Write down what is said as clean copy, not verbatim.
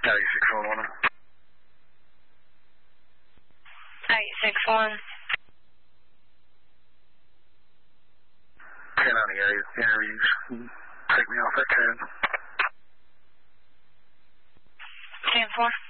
861. 861. 1098 interviews. Take me off that cab. 10-4.